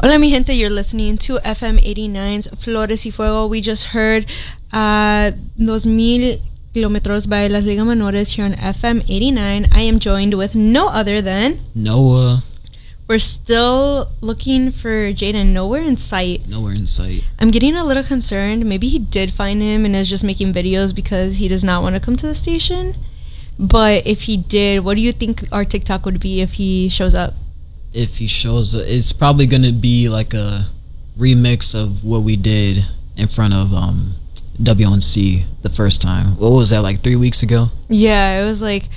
Hola mi gente, you're listening to FM 89's Flores y Fuego. We just heard 2000 Kilómetros by Las Ligas Menores here on FM 89. I am joined with no other than Noah. We're still looking for Jaden. Nowhere in sight. Nowhere in sight. I'm getting a little concerned. Maybe he did find him and is just making videos because he does not want to come to the station. But if he did, what do you think our TikTok would be if he shows up? If he shows up, it's probably going to be like a remix of what we did in front of WNC the first time. What was that, like 3 weeks ago? Yeah, it was like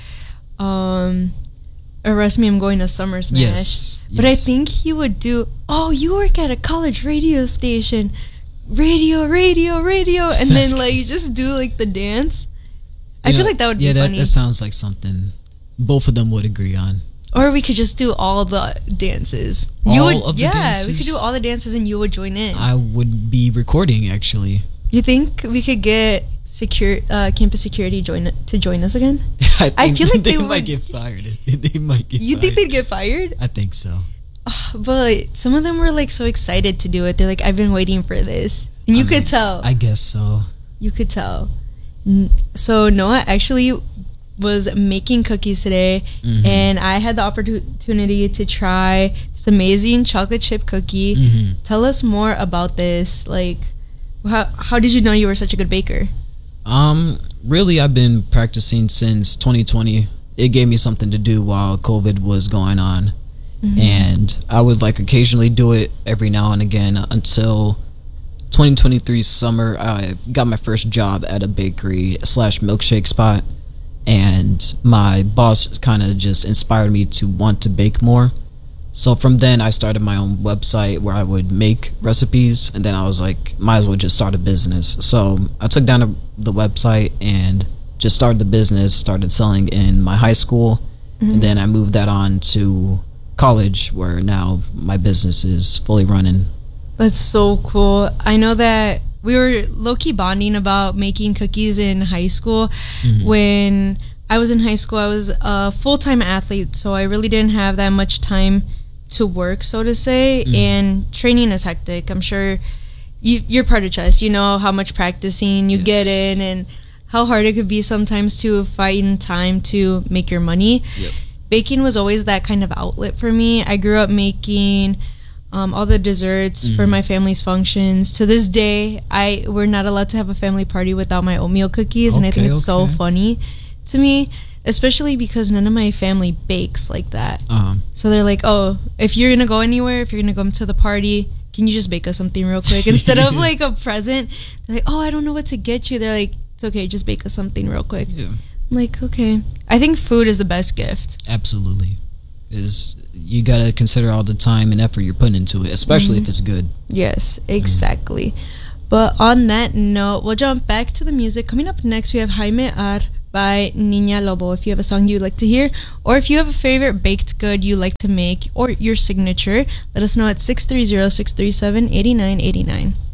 Arrest Me, I'm Going to Summer Smash. Yes. But I think he would do, oh, you work at a college radio station. Radio. And then like just do like the dance. I feel like that would be funny. Yeah, that sounds like something both of them would agree on. Or we could just do all the dances. Dances? We could do all the dances and you would join in. I would be recording, actually. You think we could get campus security to join us again? I feel like they might get fired. They might get You fired. think they'd get fired? I think so. But some of them were like so excited to do it. They're like, I've been waiting for this. And you could tell. I guess so. You could tell. So Noah actually was making cookies today, and I had the opportunity to try this amazing chocolate chip cookie. Tell us more about this. Like, how did you know you were such a good baker? Really, I've been practicing since 2020. It gave me something to do while COVID was going on, and I would like occasionally do it every now and again until 2023 summer. I got my first job at a bakery / milkshake spot, and my boss kind of just inspired me to want to bake more. So from then I started my own website where I would make recipes, and then I was like, might as well just start a business. So I took down the website and just started the business, started selling in my high school, and then I moved that on to college where now my business is fully running. That's so cool. I know that we were low-key bonding about making cookies in high school. When I was in high school, I was a full-time athlete, so I really didn't have that much time to work, so to say, and training is hectic. I'm sure you're part of chess. You know how much practicing you get in and how hard it could be sometimes to find time to make your money. Baking was always that kind of outlet for me. I grew up making all the desserts for my family's functions. To this day, we're not allowed to have a family party without my oatmeal cookies, and I think it's so funny to me, especially because none of my family bakes like that. So they're like, oh, if you're gonna go anywhere, if you're gonna come to the party, can you just bake us something real quick instead of like a present? They're like, oh, I don't know what to get you. They're like, it's okay, just bake us something real quick. I'm like, okay. I think food is the best gift. Absolutely. Is you gotta consider all the time and effort you're putting into it, especially if it's good. Yes, exactly. But on that note, we'll jump back to the music. Coming up next, we have Jaime Ar by Niña Lobo. If you have a song you'd like to hear, or if you have a favorite baked good you like to make, or your signature, let us know at 630-637-8989.